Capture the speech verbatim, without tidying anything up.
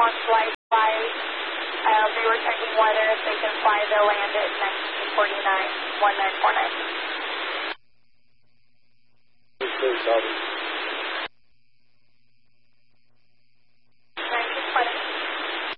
on flight five. Uh, we were checking weather. If they can fly, they'll land at nineteen forty-nine, one nine four nine.